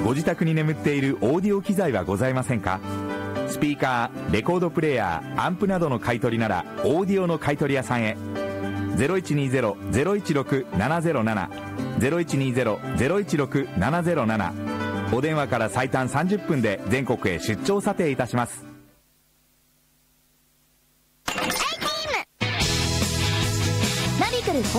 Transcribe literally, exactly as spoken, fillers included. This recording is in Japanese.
ご自宅に眠っているオーディオ機材はございませんか？スピーカー、レコードプレーヤー、アンプなどの買い取りならオーディオの買い取り屋さんへ。 ゼロいちにゼロ ゼロいちろく ななゼロなな ゼロいちにゼロ ゼロいちろく ななゼロなな。お電話から最短さんじゅっぷんで全国へ出張査定いたします。 ナビクル